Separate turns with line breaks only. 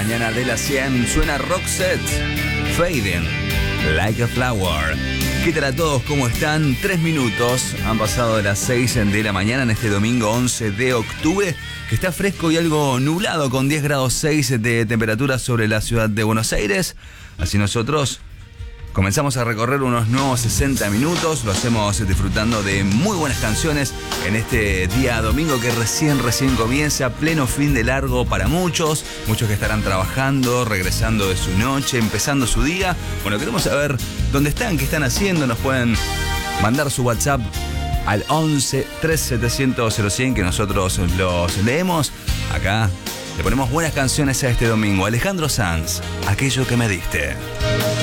mañana de las 100 suena Roxette, Fading Like a Flower. ¿Qué tal a todos? ¿Cómo están? 3 minutos han pasado de las 6 de la mañana en este domingo 11 de octubre, que está fresco y algo nublado con 10 grados 6 de temperatura sobre la ciudad de Buenos Aires. Así nosotros comenzamos a recorrer unos nuevos 60 minutos, lo hacemos disfrutando de muy buenas canciones en este día domingo que recién comienza, pleno fin de largo para muchos que estarán trabajando, regresando de su noche, empezando su día. Bueno, queremos saber dónde están, qué están haciendo, nos pueden mandar su WhatsApp al 11 3700 0100 que nosotros los leemos. Acá le ponemos buenas canciones a este domingo. Alejandro Sanz, Aquello que me diste.